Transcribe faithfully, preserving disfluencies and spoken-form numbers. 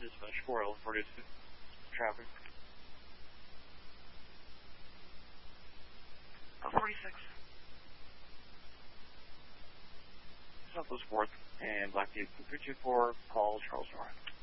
dispatch four L forty-two. Traffic. forty-six. Southwest fourth and Black Butte three two four, call Charles North.